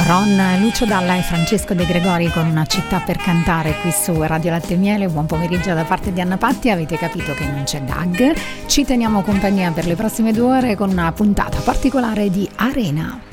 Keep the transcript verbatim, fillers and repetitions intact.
Ron, Lucio Dalla e Francesco De Gregori con Una città per cantare qui su Radio Latte e Miele. Buon pomeriggio da parte di Anna Patti. Avete capito che non c'è gag. Ci teniamo compagnia per le prossime due ore con una puntata particolare di Arena.